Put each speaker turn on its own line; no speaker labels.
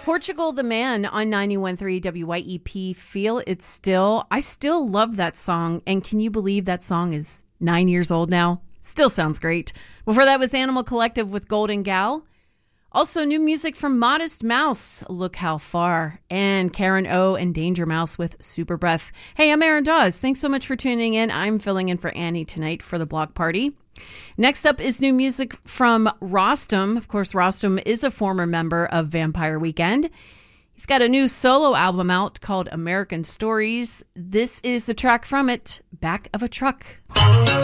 Portugal the Man on 91.3 WYEP. Feel It Still. I still love that song. And can you believe that song is 9 years old now? Still sounds great. Before that was Animal Collective with Golden Gal. Also new music from Modest Mouse, Look How Far. And Karen O and Danger Mouse with Super Breath. Hey, I'm Erin Dawes. Thanks so much for tuning in. I'm filling in for Annie tonight for the block party. Next up is new music from Rostam. Of course, Rostam is a former member of Vampire Weekend. He's got a new solo album out called American Stories. This is the track from it, Back of a Truck.